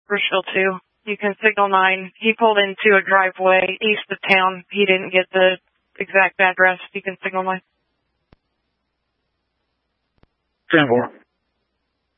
Rushville 2. You can signal 9. He pulled into a driveway east of town. He didn't get the exact address. You can signal 9. 10-4.